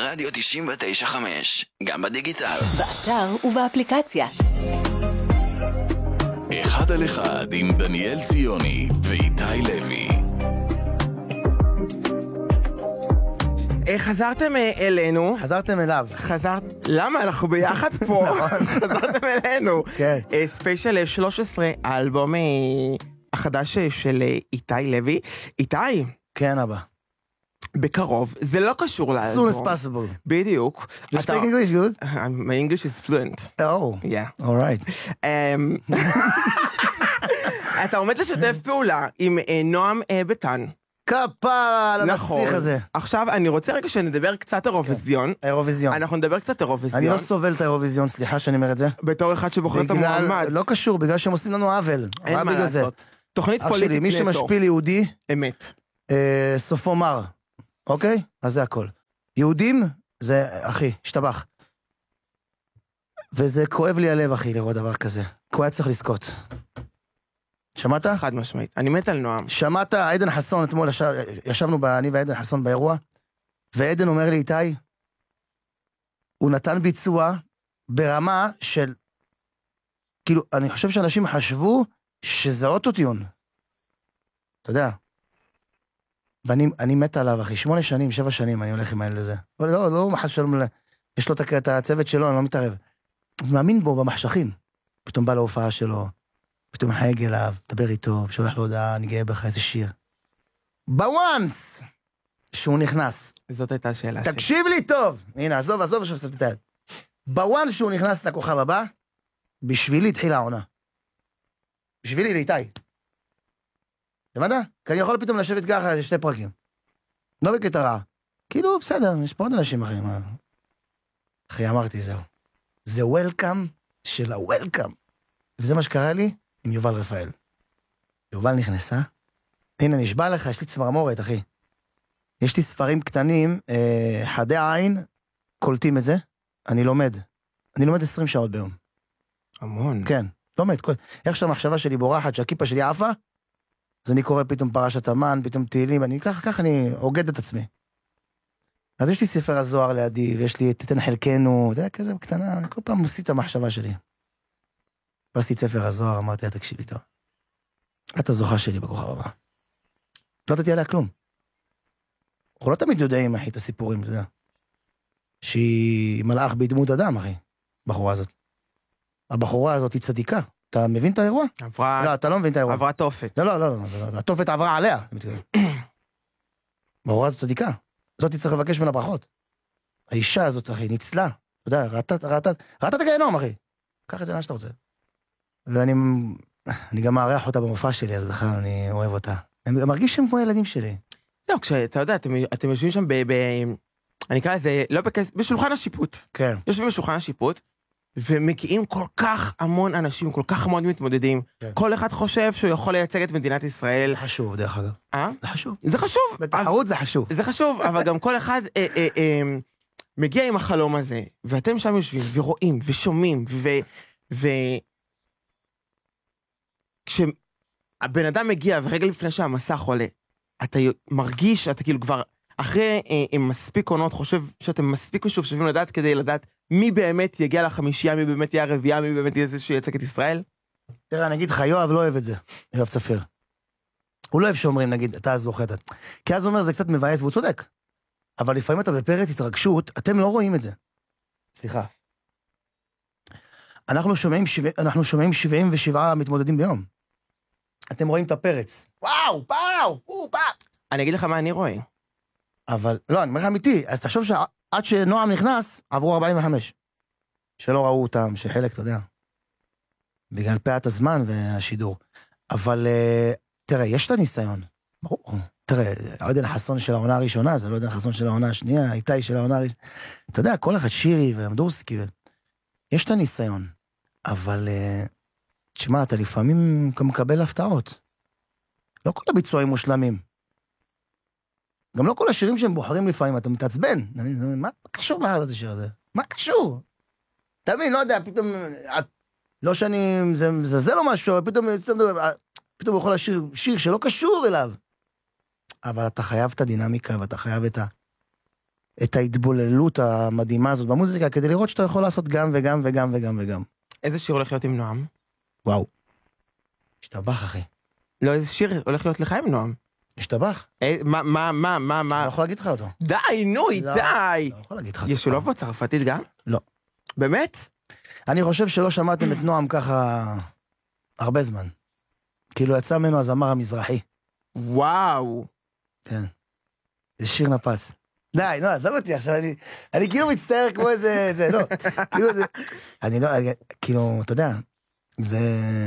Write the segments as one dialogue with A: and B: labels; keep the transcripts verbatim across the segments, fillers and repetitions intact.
A: רדיו תשעים ותשע חמש, גם בדיגיטל.
B: באתר ובאפליקציה.
C: אחד על אחד עם דניאל ציוני ואיתי לוי.
D: חזרתם אלינו.
E: חזרתם אליו.
D: חזרת... למה? אנחנו ביחד פה. חזרתם אלינו.
E: כן.
D: ספיישל שלוש עשרה, האלבום החדש של איתי לוי. איתי.
E: כן, אבא.
D: בקרוב. זה לא קשור לאלבום.
E: Soon as possible.
D: בדיוק.
E: You speak English good?
D: My English is fluent.
E: Oh.
D: Yeah.
E: All right.
D: אתה עומד לשתף פעולה עם נועם ביטן.
E: כפרה על הנסיך הזה.
D: עכשיו אני רוצה רגע שנדבר קצת אירוויזיון.
E: אירוויזיון.
D: אנחנו נדבר קצת אירוויזיון.
E: אני לא סובל את האירוויזיון, סליחה שאני אומר את זה.
D: בתור אחד שבוחר את המועמד.
E: לא קשור, בגלל שהם עושים לנו עוול.
D: אין מה לעשות. תוכנית פוליטית נטו.
E: מי שמשפיל יהודי,
D: אמת.
E: סופו מר. אוקיי? אז זה הכל. יהודים, זה, אחי, השתבח. וזה כואב לי הלב, אחי, לראות דבר כזה. כי הוא היה צריך לזכות. שמעת?
D: חד משמעית. אני מת על נועם.
E: שמעת? עדן חסון, אתמול ישבנו, אני ועדן חסון באירוע, ועדן אומר לי, איתי, הוא נתן ביצוע ברמה של, כאילו, אני חושב שאנשים חשבו שזה אוטוטיון. אתה יודע. ואני אני מת עליו, אחי. שמונה שנים, שבע שנים, אני הולך עם הילד הזה. לא, לא, לא מחס שלום, יש לו את הצוות שלו, אני לא מתערב. אני מאמין בו במחשכים. פתאום בא להופעה שלו, פתאום חייג אליו, דבר איתו, שולח לו הודעה, אני גאה בך, איזה שיר. בוואנס! שהוא נכנס.
D: זאת הייתה השאלה שלי.
E: תקשיב לי טוב! הנה, עזוב, עזוב, עכשיו סבתי את היד. בוואנס שהוא נכנס לכוכב הבא, בשבילי התחילה העונה. בשבילי לאיתי. אתה יודע? כי אני יכול פתאום לשבת ככה, שתי פרקים. לא בקטע רע. כאילו, בסדר, יש פה עוד אנשים אחרים. אחי, אמרתי, זהו. זה וולקאם של הוולקאם. וזה מה שקרה לי עם יובל רפאל. יובל נכנסה. הנה, נשבע לך, יש לי צמרמורת, אחי. יש לי ספרים קטנים, אה, חדי העין, קולטים את זה. אני לומד. אני לומד עשרים שעות ביום.
D: המון.
E: כן, לומד. איך שהמחשבה שלי בורחת, שהכיפה שלי עפה, אז אני קורא פתאום פרשת המן, פתאום תהילים, אני ככה, ככה אני אוגד את עצמי. אז יש לי ספר הזוהר לידי, ויש לי תתן חלקנו, אתה יודע, כזה בקטנה, אני כל פעם מוסיף את המחשבה שלי. ועשיתי ספר הזוהר, אמרתי, תקשיב לי טוב. את הזוכה שלי בכוכב הבא. לא תתהיה עליה כלום. אנחנו לא תמיד יודעים, אחי, את הסיפורים, אתה יודע. שהיא מלאך בדמות אדם, אחי, בחורה הזאת. הבחורה הזאת היא צדיקה. אתה מבין את האירוע?
D: עברה...
E: לא, אתה לא מבין את האירוע.
D: עברה תופת.
E: לא, לא, לא, לא. התופת עברה עליה. בחורה הזאת צדיקה. זאת צריך לבקש מן הברכות. האישה הזאת, אחי, ניצלה. אתה יודע, ראתה, ראתה, ראתה את הגיהנום, אחי. קח את זה לאן שאתה רוצה. ואני אני גם מארח אותה במופע שלי, אז בכלל אני אוהב אותה. אני מרגיש שהם כמו הילדים שלי.
D: זהו, כשאתה יודע, אתם, אתם יושבים שם ב... ב אני אקרא לזה, לא בכס... בשולחן השיפוט.
E: כן.
D: יושבים בשולחן השיפוט, ומגיעים כל כך המון אנשים, כל כך המון מתמודדים. כן. כל אחד חושב שהוא יכול לייצג את מדינת ישראל.
E: זה חשוב, דרך אגב.
D: אה?
E: זה חשוב.
D: זה חשוב.
E: בתחרות זה חשוב.
D: זה חשוב, אבל גם כל אחד אה, אה, אה, מגיע עם החלום הזה, ואתם שם יושבים ורואים ושומעים, ו... ו... כשהבן אדם מגיע, ורגע לפני שהמסך עולה, אתה מרגיש, אתה כאילו כבר... אחרי אה, מספיק עונות, חושב שאתם מספיק משופשבים לדעת כדי לדעת מי באמת יגיע לחמישייה, מי באמת יהיה הרביעייה, מי באמת יהיה זה שייצג את ישראל?
E: תראה, אני אגיד לך, יואב לא אוהב את זה, יואב צפיר. הוא לא אוהב שאומרים, נגיד, אתה אז זוכרת. כי אז הוא אומר, זה קצת מבאס, והוא צודק. אבל לפעמים אתה בפרץ התרגשות, אתם לא רואים את זה. סליחה. אנחנו שומעים, שבע... אנחנו שומעים שבעים ושבעה מתמודדים ביום. אתם רואים את הפרץ. וואו, וואו, וואו, וואו.
D: אני אגיד לך מה אני רואה.
E: אבל, לא, אני אומר לך אמיתי, אז תחשוב שעד שנועם נכנס, עברו ארבעים וחמש. שלא ראו אותם, שחלק, אתה יודע, בגלל פעת הזמן והשידור. אבל, תראה, יש את הניסיון. ברור. תראה, עדן חסון של העונה הראשונה, זה לא עדן חסון של העונה השנייה, איתי של העונה הראשונה. אתה יודע, כל אחד שירי ומדורסקי, יש את הניסיון. אבל, תשמע, אתה לפעמים מקבל הפתעות. לא כל הביצועים מושלמים. גם לא כל השירים שהם בוחרים לפעמים, אתה מתעצבן. מה קשור בהרדת השיר הזה? מה קשור? תמיד, לא יודע, פתאום, לא שאני, זה, זה, זה לא משהו, פתאום, פתאום הוא יכול לשיר שיר שלא קשור אליו. אבל אתה חייב את הדינמיקה, ואתה חייב את ה... את ההתבוללות המדהימה הזאת במוזיקה, כדי לראות שאתה יכול לעשות גם וגם וגם וגם וגם.
D: איזה שיר הולך להיות עם נועם?
E: וואו. השתבח, אחי.
D: לא, איזה שיר הולך להיות לך עם נועם?
E: השתבח.
D: אה, מה, מה, מה, מה,
E: אני
D: מה?
E: לא יכול להגיד לך אותו.
D: די, נו,
E: לא,
D: די!
E: לא יכול להגיד לך.
D: ישולוב בצרפתית גם?
E: לא.
D: באמת?
E: אני חושב שלא שמעתם את נועם ככה הרבה זמן. כאילו יצא ממנו הזמר המזרחי.
D: וואו.
E: כן. זה שיר נפץ. די, נו, עזוב אותי עכשיו, אני, אני כאילו מצטער כמו איזה, זה, לא, כאילו זה, אני לא, כאילו, אתה יודע, זה,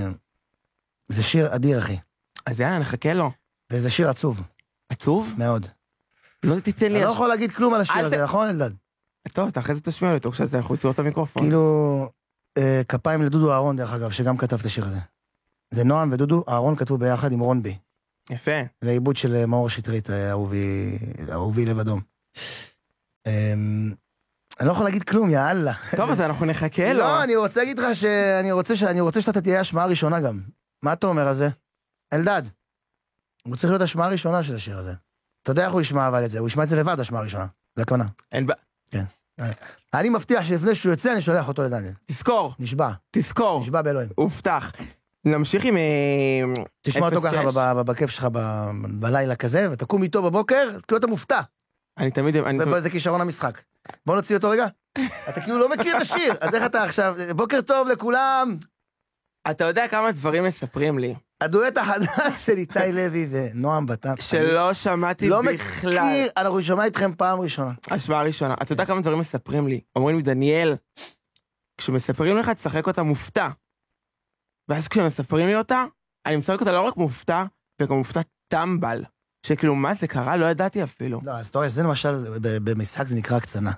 E: זה שיר אדיר, אחי.
D: אז יאללה, נחכה לו.
E: וזה שיר עצוב,
D: עצוב?
E: מאוד.
D: לא תיתן לי...
E: אני לא
D: הש-
E: יכול להגיד כלום על השיר
D: אל
E: הזה,
D: ת-
E: נכון, אלדד?
D: טוב, אתה אחרי זה תשמיע אותו כשאנחנו נסגור את המיקרופון.
E: כאילו, אה, כפיים לדודו אהרון, דרך אגב, שגם כתב את השיר הזה. זה נועם ודודו אהרון כתבו ביחד עם רון בי.
D: יפה.
E: ועיבוד של מאור שטרית, אה, אהובי, אהובי לב אדום. אמ, אני לא יכול להגיד כלום, יאללה.
D: טוב, אז אנחנו נחכה לו.
E: לא, אני רוצה להגיד לך שאני רוצה שאני רוצה שאתה תהיה השמעה ראשונה גם. מה אתה אומר על זה? אלדד. הוא צריך להיות השמעה ראשונה של השיר הזה. אתה יודע איך הוא ישמע אבל את זה, הוא ישמע את זה לבד, השמעה ראשונה. זה הכוונה.
D: אין בעיה.
E: אני מבטיח שלפני שהוא יוצא, אני שולח אותו לדניאל.
D: תזכור,
E: נשבע,
D: תזכור.
E: נשבע באלוהים.
D: הובטח. נמשיך עם... אה,
E: תשמע אותו
D: אפס
E: ככה
D: שש.
E: ב- ב- בכיף שלך ב- בלילה כזה, ותקום איתו בבוקר, כאילו אתה מופתע.
D: אני תמיד... אני תמיד-
E: וזה כישרון המשחק. בוא נוציא אותו רגע. אתה כאילו לא מכיר את השיר, אז איך אתה עכשיו, בוקר טוב לכולם.
D: אתה יודע כמה דברים מספרים לי,
E: הדואט החדש של איתי לוי ונועם בטן.
D: שלא שמעתי
E: לא
D: בכלל.
E: מכיר, אנחנו שומע איתכם פעם ראשונה.
D: השמעה ראשונה. אתה יודע כמה דברים מספרים לי. אומרים לי, דניאל, כשמספרים לך, תשחק אותה מופתע. ואז כשמספרים לי אותה, אני משחק אותה לא רק מופתע, וגם מופתע טמבל. שכאילו, מה זה קרה? לא ידעתי אפילו.
E: לא, אז אתה רואה, זה למשל, ב- במשחק זה נקרא הקצנה.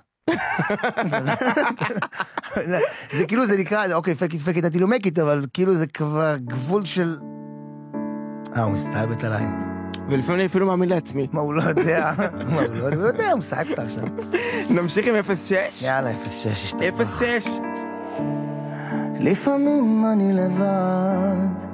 E: זה- זה כאילו, זה נקרא, אוקיי, פק איט, פק איט, נטיל ומק איט, אבל כאילו זה כבר גבול של... אה, הוא מסתלבט עליי.
D: ולפעמים אני אפילו מאמין לעצמי.
E: מה, הוא לא יודע? מה, הוא לא יודע? הוא יודע, הוא משחק אותה עכשיו.
D: נמשיך עם אפס שש?
E: יאללה, אפס שש, השתבח.
D: אפס שש.
E: לפעמים אני לבד,